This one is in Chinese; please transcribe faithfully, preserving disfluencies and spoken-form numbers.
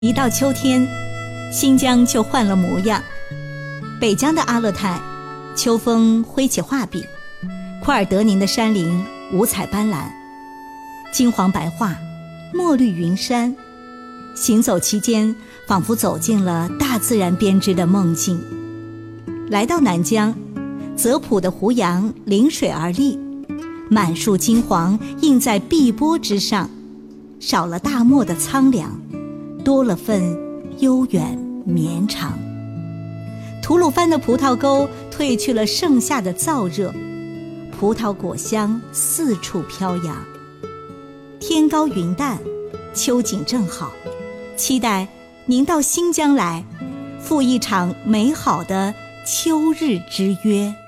一到秋天，新疆就换了模样。北疆的阿勒泰，秋风挥起画笔，库尔德宁的山林五彩斑斓，金黄白桦，墨绿云山。行走期间，仿佛走进了大自然编织的梦境。来到南疆，泽普的胡杨临水而立，满树金黄映在碧波之上，少了大漠的苍凉，多了份悠远绵长。吐鲁番的葡萄沟褪去了盛夏的燥热，葡萄果香四处飘扬。天高云淡，秋景正好，期待您到新疆来，赴一场美好的秋日之约。